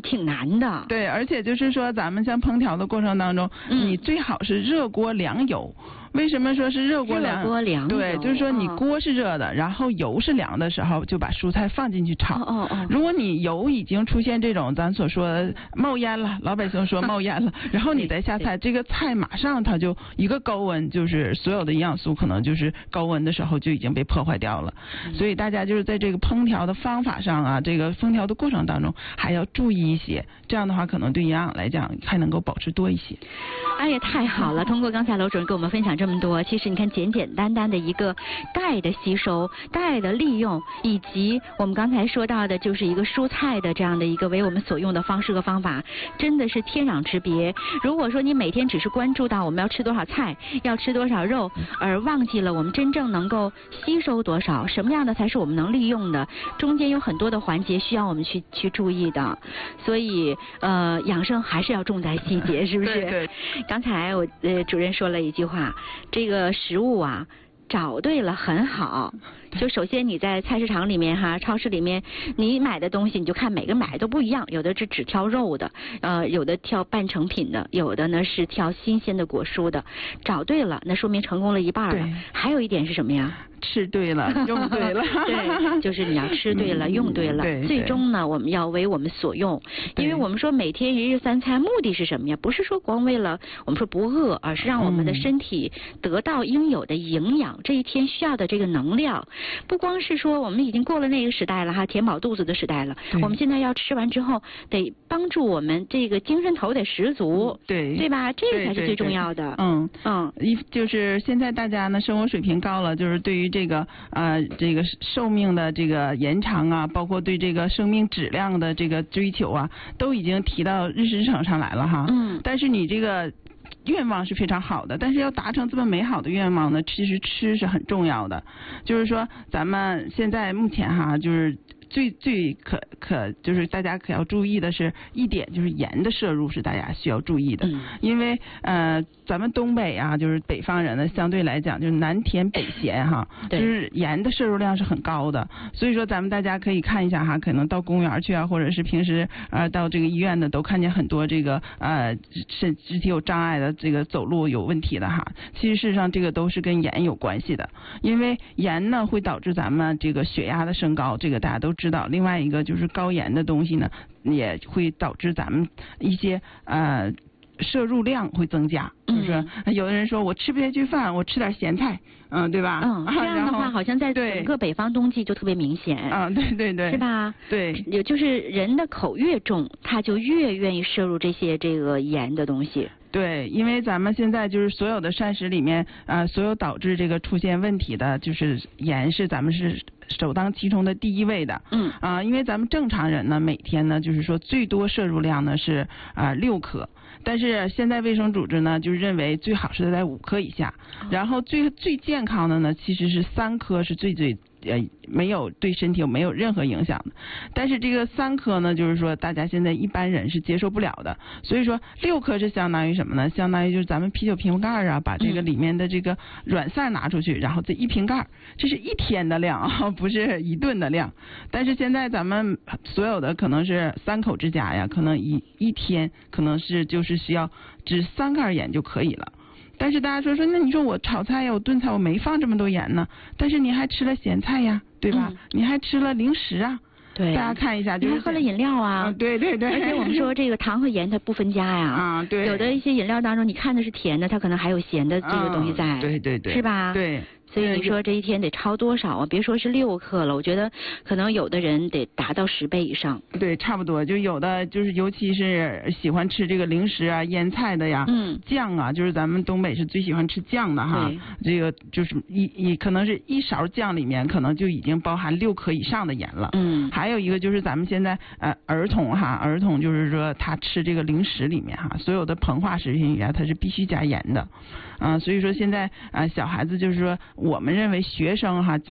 挺难的。 对，而且就是说咱们像烹调的过程当中，你最好是热锅凉油。为什么说是热锅凉？ 热锅凉油。 对，就是说你锅是热的，然后油是凉的时候，就把蔬菜放进去炒。如果你油已经出现这种咱所说的冒烟了，老百姓说冒烟了，然后你再下菜，这个菜马上它就一个高温，就是所有的营养素可能就是高温的时候就已经被破坏掉了。所以大家就是在这个烹调的方法上啊，这个烹调的过程当中还要注意一些，这样的话可能对营养来讲还能够保持多一些。 哎呀，太好了！通过刚才楼主任给我们分享这么多，其实你看简简单单的一个钙的吸收、钙的利用，以及我们刚才说到的就是一个蔬菜的这样的一个为我们所用的方式和方法，真的是天壤之别。如果说你每天只是关注到我们要吃多少菜、要吃多少肉，而忘记了我们真正能够吸收多少，什么样的才是我们能利用的，中间有很多的环节需要我们去注意的。所以养生还是要重在细节，是不是？ 对。 刚才我主任说了一句话，这个食物啊找对了很好。就首先你在菜市场里面哈，超市里面你买的东西，你就看每个买的都不一样，有的是只挑肉的，有的挑半成品的，有的呢是挑新鲜的果蔬的。找对了，那说明成功了一半了。还有一点是什么呀？ 吃对了，用对了。 对，就是你要吃对了，用对了。最终呢，我们要为我们所用。因为我们说每天一日三餐，目的是什么呀？不是说光为了我们说不饿，而是让我们的身体得到应有的营养，这一天需要的这个能量。不光是说我们已经过了那个时代了哈，填饱肚子的时代了。我们现在要吃完之后，得帮助我们这个精神头得十足，对吧？这个才是最重要的。 就是现在大家呢生活水平高了，就是对于这个寿命的这个延长啊，包括对这个生命质量的这个追求啊，都已经提到日程上来了哈。但是你这个愿望是非常好的，但是要达成这么美好的愿望呢，其实吃是很重要的。就是说咱们现在目前哈，就是最就是大家可要注意的是一点，就是盐的摄入是大家需要注意的。因为咱们东北啊，就是北方人呢，相对来讲就是南甜北咸哈，就是盐的摄入量是很高的。所以说咱们大家可以看一下哈，可能到公园去啊，或者是平时到这个医院呢，都看见很多这个肢体有障碍的这个走路有问题的哈。其实事实上这个都是跟盐有关系的，因为盐呢会导致咱们这个血压的升高，这个大家都知道。另外一个就是高盐的东西呢，也会导致咱们一些摄入量会增加。就是有的人说我吃不下去饭，我吃点咸菜，对吧？ 这样的话好像在整个北方冬季就特别明显。 对， 是吧？ 对， 也就是人的口越重，他就越愿意摄入这个盐的东西。 对，因为咱们现在就是所有的膳食里面所有导致这个出现问题的，就是盐是咱们是首当其冲的第一位的。因为咱们正常人呢，每天呢就是说最多摄入量呢是6克。但是现在卫生组织呢，就是认为最好是在5克以下，然后最健康的呢，其实是3克是最没有对身体没有任何影响的。但是这个3克呢，就是说大家现在一般人是接受不了的。所以说6克是相当于什么呢？相当于就是咱们啤酒瓶盖啊，把这个里面的这个软散拿出去，然后这一瓶盖，这是1天的量啊，不是1顿的量。但是现在咱们所有的可能是3口之家呀，可能一天可能是就是需要只3盖盐就可以了。但是大家说那你说我炒菜呀，我炖菜我没放这么多盐呢，但是你还吃了咸菜呀，对吧？你还吃了零食啊。对，大家看一下，就是你还喝了饮料啊。 对。 而且我们说这个糖和盐它不分家呀。 对。 有的一些饮料当中，你看的是甜的，它可能还有咸的这个东西在。 对。 是吧？ 对。 所以你说这一天得超多少啊？别说是6克了，我觉得可能有的人得达到10倍以上。 对，差不多。就有的就是尤其是喜欢吃这个零食啊、腌菜的呀、酱啊，就是咱们东北是最喜欢吃酱的哈。这个就是可能是1勺酱里面可能就已经包含6克以上的盐了。还有一个就是咱们现在儿童就是说他吃这个零食里面哈，所有的膨化食品里面它是必须加盐的。所以说现在小孩子就是说我们认为学生哈，